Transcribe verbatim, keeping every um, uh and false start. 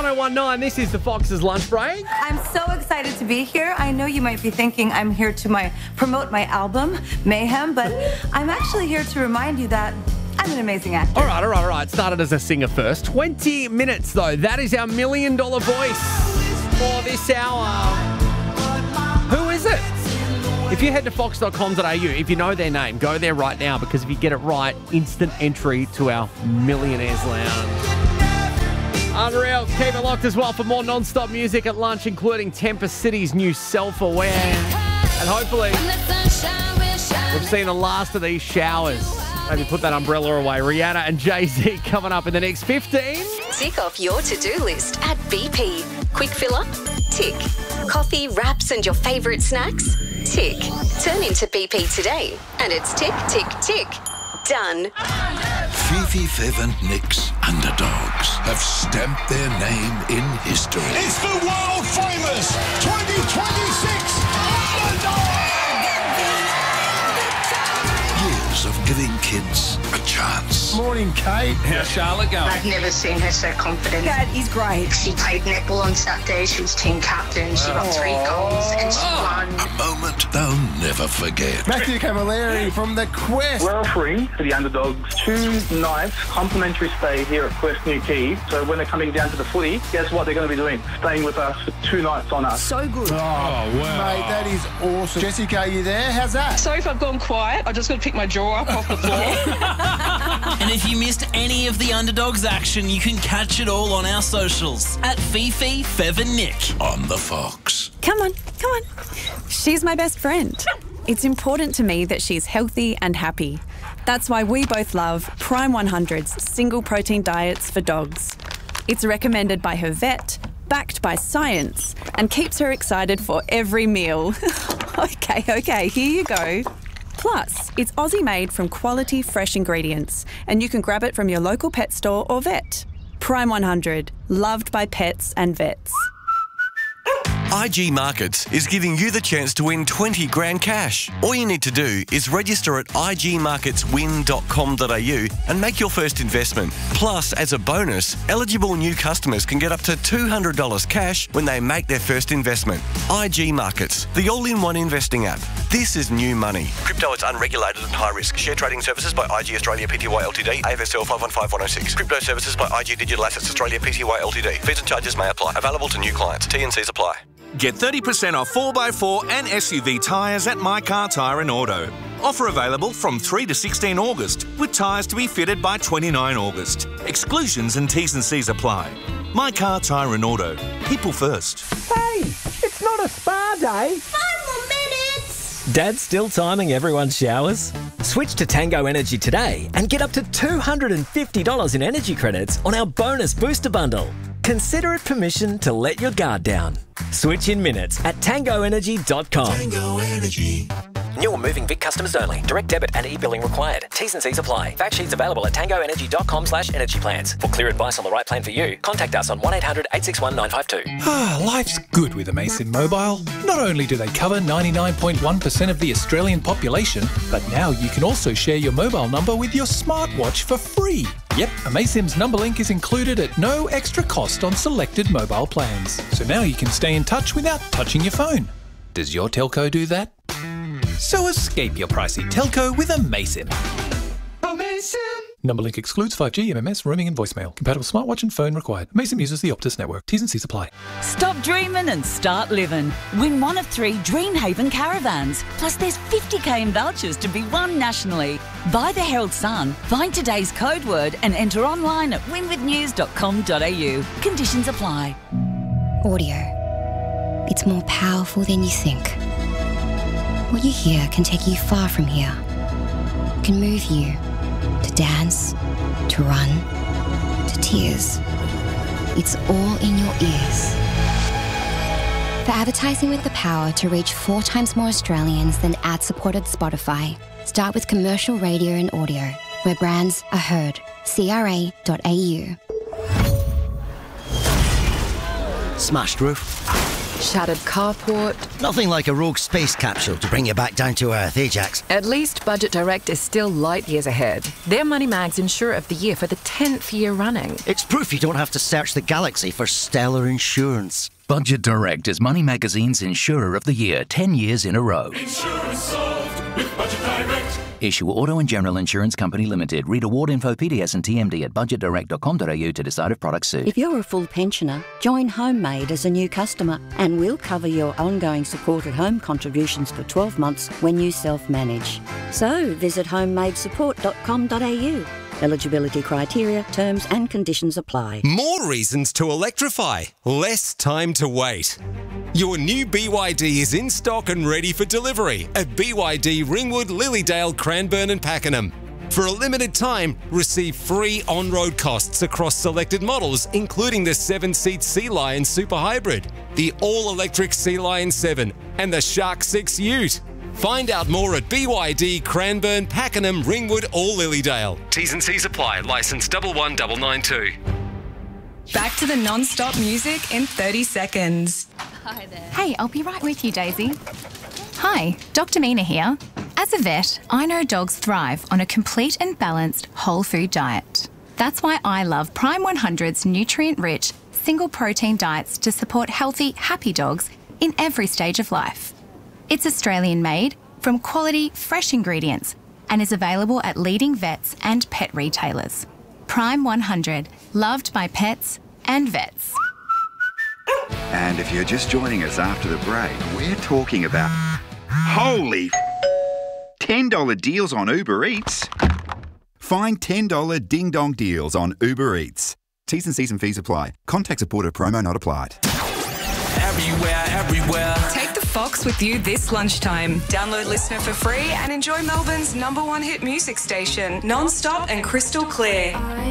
oh one nine, this is the Fox's Lunch Break. I'm so excited to be here. I know you might be thinking I'm here to my promote my album, Mayhem, but I'm actually here to remind you that I'm an amazing actor. All right, all right, all right. Started as a singer first. twenty minutes, though. That is our million dollar voice for this hour. Who is it? If you head to fox dot com dot a u, if you know their name, go there right now, because if you get it right, instant entry to our Millionaires Lounge. Unreal. Keep it locked as well for more non-stop music at lunch, including Tempest City's new Self-Aware. And hopefully we've seen the last of these showers. Maybe put that umbrella away. Rihanna and Jay-Z coming up in the next fifteen. Tick off your to-do list at B P. Quick fill-up? Tick. Coffee, wraps and your favourite snacks? Tick. Turn into B P today and it's tick, tick, tick. Done. Fifi, Fev and Nick's underdogs have stamped their name in history. It's the world famous twenty twenty-six Underdog! Years of giving kids a chance. Morning, Kate. How's Charlotte going? I've never seen her so confident. Dad, he's great. She played netball on Saturday. She was team captain. She got three goals and she won. A moment they'll never forget. Matthew Camilleri from the Quest. We're offering for the underdogs two nights complimentary stay here at Quest New Quay. So when they're coming down to the footy, guess what they're going to be doing? Staying with us for two nights on us. So good. Oh, wow. Mate, that is awesome. Jessica, are you there? How's that? Sorry if I've gone quiet. I just got to pick my jaw up off the floor. And if you missed any of the Underdogs action, you can catch it all on our socials at Fifi, Fev and Nick. On the Fox. Come on, come on. She's my best friend. It's important to me that she's healthy and happy. That's why we both love Prime one hundred's single protein diets for dogs. It's recommended by her vet, backed by science, and keeps her excited for every meal. okay, okay, here you go. Plus, it's Aussie-made from quality, fresh ingredients, and you can grab it from your local pet store or vet. Prime one hundred, loved by pets and vets. I G Markets is giving you the chance to win twenty grand cash. All you need to do is register at i g markets win dot com dot a u and make your first investment. Plus, as a bonus, eligible new customers can get up to two hundred dollars cash when they make their first investment. I G Markets, the all-in-one investing app. This is new money. Crypto is unregulated and high risk. Share trading services by I G Australia Pty Ltd, A F S L five one five one oh six. Crypto services by I G Digital Assets Australia Pty Ltd. Fees and charges may apply. Available to new clients. T and Cs apply. Get thirty percent off four by four and S U V tyres at My Car Tyre and Auto. Offer available from three to sixteen August, with tyres to be fitted by twenty-nine August. Exclusions and T's and C's apply. My Car Tyre and Auto. People first. Hey, it's not a spa day. Five more minutes. Dad's still timing everyone's showers? Switch to Tango Energy today and get up to two hundred fifty dollars in energy credits on our bonus booster bundle. Consider it permission to let your guard down. Switch in minutes at tango energy dot com. Tango Energy. New or moving Vic customers only. Direct debit and e-billing required. T's and C's apply. Fact sheets available at tango energy dot com slash energy plans. For clear advice on the right plan for you, contact us on one eight hundred eight six one nine five two. Life's good with Amaysim Mobile. Not only do they cover ninety-nine point one percent of the Australian population, but now you can also share your mobile number with your smartwatch for free. Yep, Amaysim's number link is included at no extra cost on selected mobile plans. So now you can stay in touch without touching your phone. Does your telco do that? So escape your pricey telco with Amaysim. Amaysim! Number link excludes five G, M M S, roaming and voicemail. Compatible smartwatch and phone required. Amaysim uses the Optus network. T's and C's apply. Stop dreaming and start living. Win one of three Dreamhaven caravans. Plus there's fifty K in vouchers to be won nationally. Buy the Herald Sun, find today's code word and enter online at win with news dot com dot a u. Conditions apply. Audio. It's more powerful than you think. What you hear can take you far from here. Can move you to dance, to run, to tears. It's all in your ears. For advertising with the power to reach four times more Australians than ad-supported Spotify, start with commercial radio and audio, where brands are heard. C R A dot A U. Smashed roof. Shattered carport. Nothing like a rogue space capsule to bring you back down to earth, eh, Jax? At least Budget Direct is still light years ahead. They're Money Mag's Insurer of the Year for the tenth year running. It's proof you don't have to search the galaxy for stellar insurance. Budget Direct is Money Magazine's Insurer of the Year ten years in a row. Insurance solved with Budget Direct. Issue Auto and General Insurance Company Limited. Read award info, P D S and T M D at budget direct dot com dot a u to decide if products suit. If you're a full pensioner, join Homemade as a new customer and we'll cover your ongoing support at home contributions for twelve months when you self-manage. So visit homemade support dot com dot a u. Eligibility criteria, terms and conditions apply. More reasons to electrify. Less time to wait. Your new B Y D is in stock and ready for delivery at B Y D Ringwood, Lilydale, Cranbourne and Pakenham. For a limited time, receive free on-road costs across selected models, including the seven-seat Sea Lion Super Hybrid, the all-electric Sea Lion seven and the Shark six Ute. Find out more at B Y D, Cranbourne, Pakenham, Ringwood or Lilydale. T's and C's apply. Licence one one nine nine two. Back to the non-stop music in thirty seconds. Hi there. Hey, I'll be right with you, Daisy. Hi, Doctor Mina here. As a vet, I know dogs thrive on a complete and balanced whole food diet. That's why I love Prime one hundred's nutrient-rich, single protein diets to support healthy, happy dogs in every stage of life. It's Australian made from quality, fresh ingredients and is available at leading vets and pet retailers. Prime one hundred, loved by pets and vets. And if you're just joining us after the break, we're talking about holy ten dollar deals on Uber Eats. Find ten dollar ding dong deals on Uber Eats. T's and C's and fees apply. Contact supported promo not applied. Everywhere, everywhere. Take the Fox with you this lunchtime. Download Listener for free and enjoy Melbourne's number one hit music station, non-stop and crystal clear.